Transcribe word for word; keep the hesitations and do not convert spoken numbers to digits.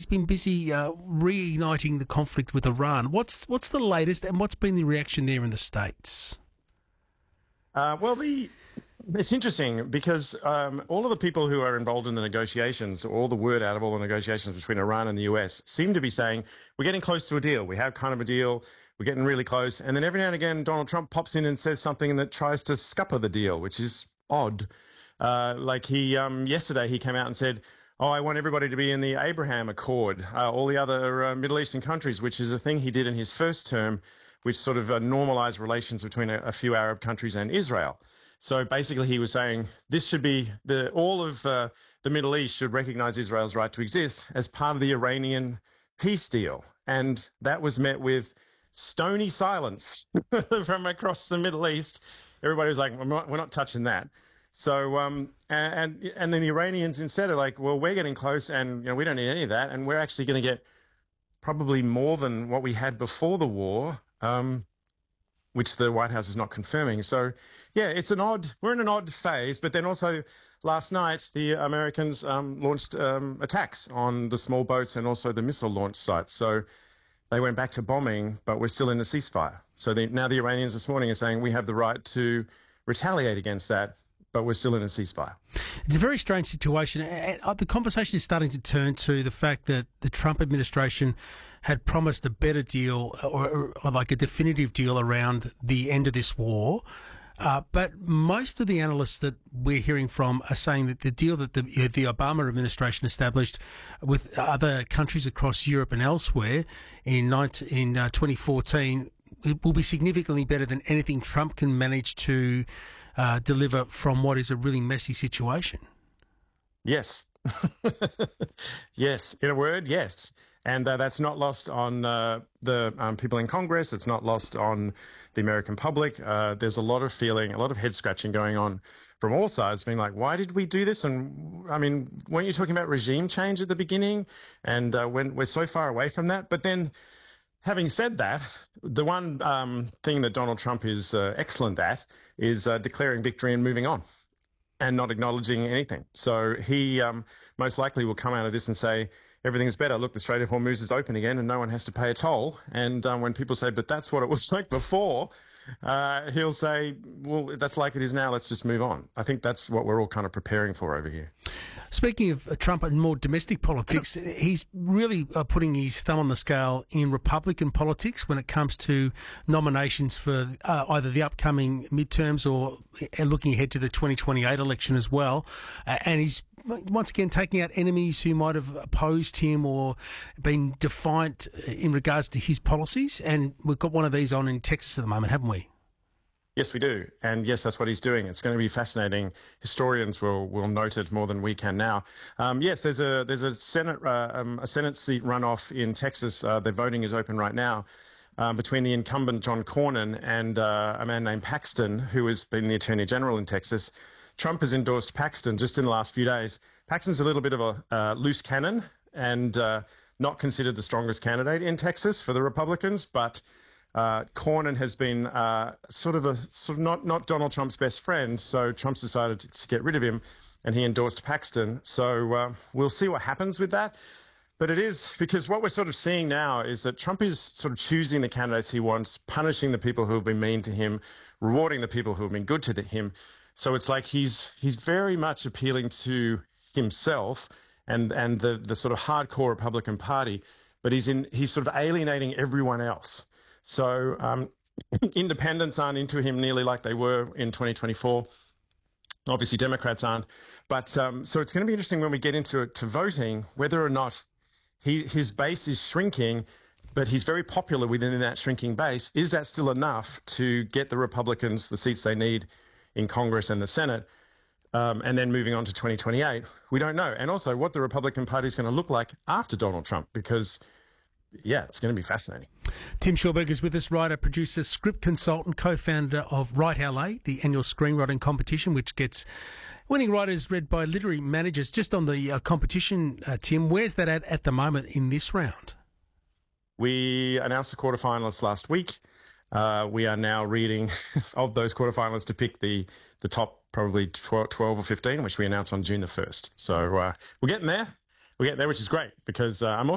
he's been busy uh, reigniting the conflict with Iran. What's what's the latest, and what's been the reaction there in the States? Uh, well, the it's interesting because um, all of the people who are involved in the negotiations, all the word out of all the negotiations between Iran and the U S, seem to be saying, we're getting close to a deal. We have kind of a deal. We're getting really close. And then every now and again, Donald Trump pops in and says something that tries to scupper the deal, which is odd. Uh, like he um, yesterday, he came out and said, oh, I want everybody to be in the Abraham Accord, uh, all the other uh, Middle Eastern countries, which is a thing he did in his first term, which sort of uh, normalized relations between a, a few Arab countries and Israel. So basically he was saying this should be the all of uh, the Middle East should recognize Israel's right to exist as part of the Iranian peace deal. And that was met with stony silence from across the Middle East. Everybody was like, we're not, we're not touching that. So um, and and then the Iranians instead are like, well, we're getting close and you know we don't need any of that. And we're actually going to get probably more than what we had before the war. Um, which the White House is not confirming. So, yeah, it's an odd, we're in an odd phase. But then also last night, the Americans um, launched um, attacks on the small boats and also the missile launch sites. So they went back to bombing, but we're still in a ceasefire. So the, now the Iranians this morning are saying we have the right to retaliate against that, but we're still in a ceasefire. It's a very strange situation. The conversation is starting to turn to the fact that the Trump administration had promised a better deal or, or like a definitive deal around the end of this war. Uh, but most of the analysts that we're hearing from are saying that the deal that the, the Obama administration established with other countries across Europe and elsewhere in, nineteen, in uh, twenty fourteen it will be significantly better than anything Trump can manage to uh, deliver from what is a really messy situation. Yes. Yes. In a word, yes. And uh, that's not lost on uh, the um, people in Congress. It's not lost on the American public. Uh, there's a lot of feeling, a lot of head scratching going on from all sides, being like, why did we do this? And I mean, weren't you talking about regime change at the beginning? And uh, when we're so far away from that. But then having said that, the one um, thing that Donald Trump is uh, excellent at is uh, declaring victory and moving on and not acknowledging anything. So he um, most likely will come out of this and say, everything's better. Look, the Strait of Hormuz is open again and no one has to pay a toll. And um, when people say, but that's what it was like before, uh, he'll say, well, that's like it is now. Let's just move on. I think that's what we're all kind of preparing for over here. Speaking of Trump and more domestic politics, he's really uh, putting his thumb on the scale in Republican politics when it comes to nominations for uh, either the upcoming midterms or uh, looking ahead to the twenty twenty-eight election as well. Uh, and he's once again taking out enemies who might have opposed him or been defiant in regards to his policies. And we've got one of these on in Texas at the moment, haven't we? Yes, we do. And yes, that's what he's doing. It's going to be fascinating. Historians will will note it more than we can now. Um, yes, there's a there's a Senate uh, um, a Senate seat runoff in Texas. Uh, the voting is open right now um, between the incumbent John Cornyn and uh, a man named Paxton, who has been the Attorney General in Texas. Trump has endorsed Paxton just in the last few days. Paxton's a little bit of a uh, loose cannon and uh, not considered the strongest candidate in Texas for the Republicans, but Uh, Cornyn has been uh, sort of a sort of not not Donald Trump's best friend, so Trump's decided to, to get rid of him, and he endorsed Paxton. So uh, we'll see what happens with that. But it is because what we're sort of seeing now is that Trump is sort of choosing the candidates he wants, punishing the people who have been mean to him, rewarding the people who have been good to the, him. So it's like he's he's very much appealing to himself and and the the sort of hardcore Republican Party, but he's in he's sort of alienating everyone else. So um, independents aren't into him nearly like they were in twenty twenty-four. Obviously, Democrats aren't. But um, so it's going to be interesting when we get into it to voting, whether or not he, his base is shrinking, but he's very popular within that shrinking base. Is that still enough to get the Republicans the seats they need in Congress and the Senate? Um, and then moving on to twenty twenty-eight, we don't know. And also what the Republican Party is going to look like after Donald Trump, because yeah, it's going to be fascinating. Tim Shawberger is with us, writer, producer, script consultant, co-founder of Write L A, the annual screenwriting competition, which gets winning writers read by literary managers. Just on the uh, competition, uh, Tim, where's that at at the moment in this round? We announced the quarterfinalists last week. Uh, we are now reading of those quarterfinalists to pick the the top probably twelve, twelve or fifteen, which we announce on June the first. So uh, we're getting there. We're getting there, which is great because uh, I'm also